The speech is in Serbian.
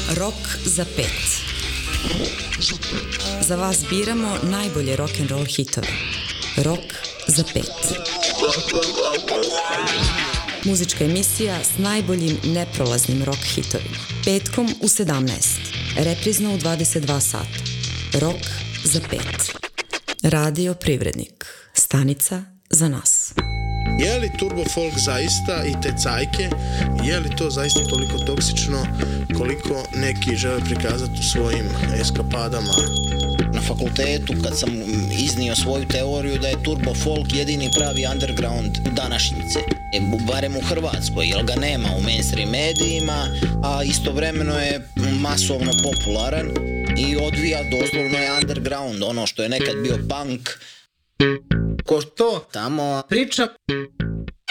Rock za 5. Za vas biramo najbolje rock'n'roll hitove. Rock za 5. Muzička emisija s najboljim neprolaznim rock hitovima. Petkom u 17. Reprizno u 22 sata. Rock za 5. Radio Privrednik. Stanica za nas. Je li turbo folk zaista i te cajke, je li to zaista toliko toksično koliko neki žele prikazati u svojim eskapadama? Na fakultetu kad sam iznio svoju teoriju da je turbo folk jedini pravi underground današnjice, barem u Hrvatskoj, jer ga nema u mainstream medijima, a istovremeno je masovno popularan i odvija doslovno je underground, ono što je nekad bio punk. Ko to tamo priča